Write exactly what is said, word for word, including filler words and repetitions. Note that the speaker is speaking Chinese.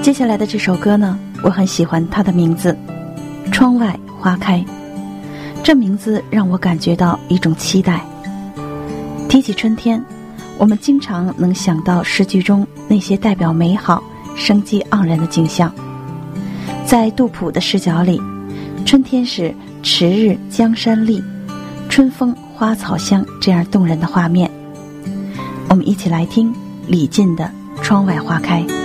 接下来的这首歌呢，我很喜欢它的名字《窗外花开》，这名字让我感觉到一种期待。提起春天，我们经常能想到诗句中那些代表美好、生机盎然的景象。在杜甫的视角里，春天是迟日江山丽，春风花草香这样动人的画面。我们一起来听李菫的《窗外花开》。